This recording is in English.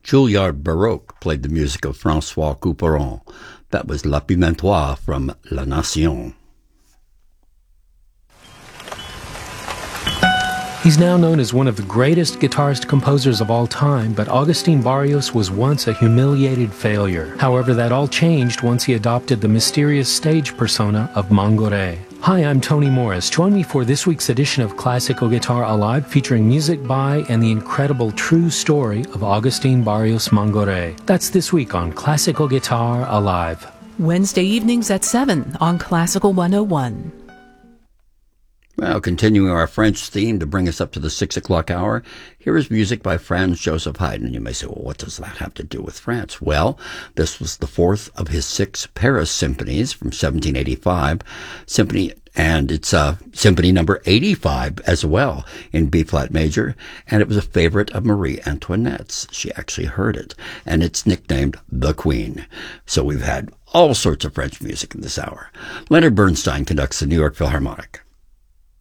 Juilliard Baroque played the music of François Couperin. That was La Pimentoise from La Nation. He's now known as one of the greatest guitarist-composers of all time, but Agustin Barrios was once a humiliated failure. However, that all changed once he adopted the mysterious stage persona of Mangoré. Hi, I'm Tony Morris. Join me for this week's edition of Classical Guitar Alive, featuring music by and the incredible true story of Agustin Barrios Mangoré. That's this week on Classical Guitar Alive. Wednesday evenings at 7 on Classical 101. Well, continuing our French theme to bring us up to the 6 o'clock hour, here is music by Franz Joseph Haydn. You may say, well, what does that have to do with France? Well, this was the fourth of his 6 Paris symphonies from 1785, and it's symphony number 85 as well in B-flat major, and it was a favorite of Marie Antoinette's. She actually heard it, and it's nicknamed The Queen. So we've had all sorts of French music in this hour. Leonard Bernstein conducts the New York Philharmonic.